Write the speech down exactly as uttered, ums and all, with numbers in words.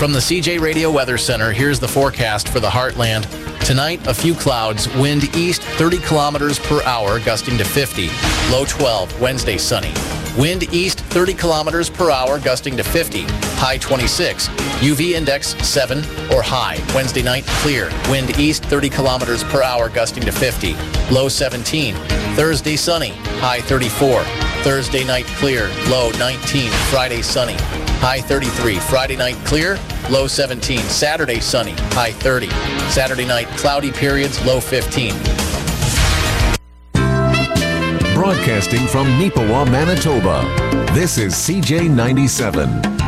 From the C J Radio Weather Center, here's the forecast for the Heartland. Tonight, a few clouds, wind east thirty kilometers per hour, gusting to fifty. Low twelve, Wednesday sunny. Wind east thirty kilometers per hour, gusting to fifty. High twenty-six. U V index seven or high. Wednesday night, clear. Wind east thirty kilometers per hour, gusting to fifty. Low seventeen. Thursday sunny. High thirty-four. Thursday night, clear. Low nineteen. Friday sunny. High thirty-three. Friday night, clear. Low seventeen. Saturday sunny. High thirty. Saturday night, cloudy periods. Low fifteen. Broadcasting from Neepawa, Manitoba, this is C J ninety-seven.